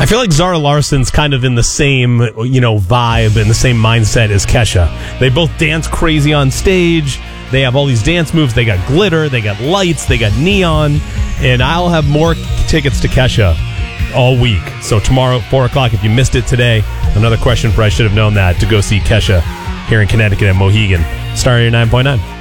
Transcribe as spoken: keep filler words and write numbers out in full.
feel like Zara Larsson's kind of in the same, you know, vibe and the same mindset as Kesha. They both dance crazy on stage. They have all these dance moves. They got glitter. They got lights. They got neon. And I'll have more tickets to Kesha all week. So tomorrow at four o'clock, if you missed it today, another question for I Should Have Known That, to go see Kesha here in Connecticut at Mohegan. Star nine point nine.